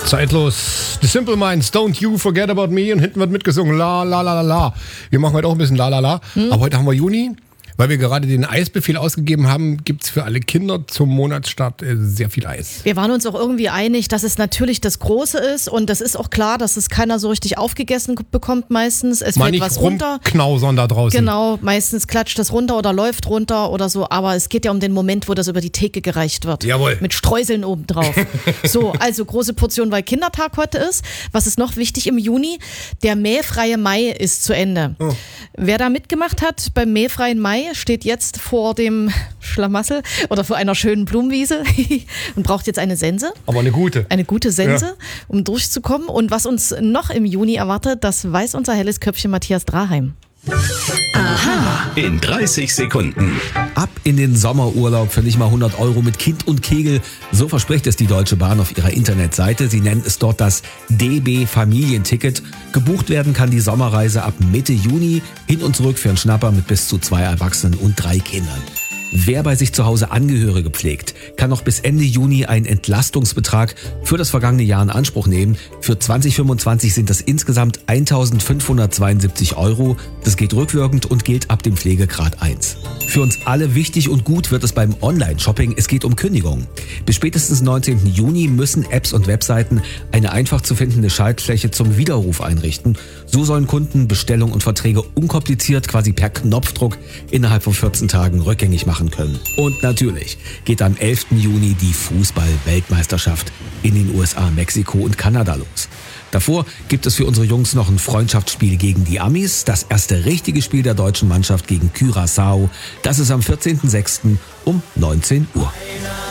Zeitlos. The Simple Minds, Don't You Forget About Me. Und hinten wird mitgesungen, la la la la la. Wir machen heute auch ein bisschen la la la. Aber heute haben wir Juni. Weil wir gerade den Eisbefehl ausgegeben haben, gibt's für alle Kinder zum Monatsstart sehr viel Eis. Wir waren uns auch irgendwie einig, dass es natürlich das Große ist. Und das ist auch klar, dass es keiner so richtig aufgegessen bekommt meistens. Es fällt was runter. Knausern da draußen. Genau, meistens klatscht das runter oder läuft runter oder so. Aber es geht ja um den Moment, wo das über die Theke gereicht wird. Jawohl. Mit Streuseln obendrauf. So, also große Portion, weil Kindertag heute ist. Was ist noch wichtig im Juni? Der mähfreie Mai ist zu Ende. Oh. Wer da mitgemacht hat beim mähfreien Mai, steht jetzt vor dem Schlamassel oder vor einer schönen Blumenwiese und braucht jetzt eine Sense. Aber eine gute. Eine gute Sense, um durchzukommen. Und was uns noch im Juni erwartet, das weiß unser helles Köpfchen Matthias Draheim. Aha. In 30 Sekunden. Ab in den Sommerurlaub für nicht mal 100 € mit Kind und Kegel. So verspricht es die Deutsche Bahn auf ihrer Internetseite. Sie nennen es dort das DB Familienticket. Gebucht werden kann die Sommerreise ab Mitte Juni hin und zurück für einen Schnapper mit bis zu 2 Erwachsenen und 3 Kindern. Wer bei sich zu Hause Angehörige pflegt, kann noch bis Ende Juni einen Entlastungsbetrag für das vergangene Jahr in Anspruch nehmen. Für 2025 sind das insgesamt 1.572 €. Das geht rückwirkend und gilt ab dem Pflegegrad 1. Für uns alle wichtig und gut wird es beim Online-Shopping. Es geht um Kündigungen. Bis spätestens 19. Juni müssen Apps und Webseiten eine einfach zu findende Schaltfläche zum Widerruf einrichten. So sollen Kunden Bestellungen und Verträge unkompliziert, quasi per Knopfdruck, innerhalb von 14 Tagen rückgängig machen können. Und natürlich geht am 11. Juni die Fußball-Weltmeisterschaft in den USA, Mexiko und Kanada los. Davor gibt es für unsere Jungs noch ein Freundschaftsspiel gegen die Amis. Das erste richtige Spiel der deutschen Mannschaft gegen Curaçao. Das ist am 14.06. um 19 Uhr.